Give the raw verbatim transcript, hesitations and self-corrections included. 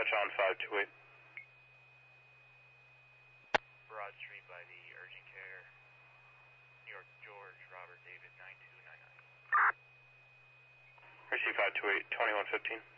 dispatch on five two eight. Broad Street by the urgent care. New York, George, Robert, David, nine two nine nine. Receive five two eight, twenty-one fifteen.